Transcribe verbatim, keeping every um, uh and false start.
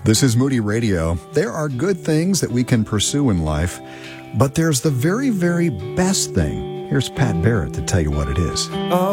This is Moody Radio. There are good things that we can pursue in life, but there's the very, very best thing. Here's Pat Barrett to tell you what it is.